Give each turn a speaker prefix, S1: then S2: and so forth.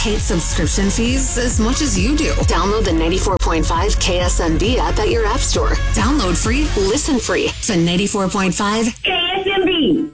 S1: hate subscription fees as much as you do. Download the 94.5 KSMB app at your app store. Download free, listen free to 94.5
S2: KSMB.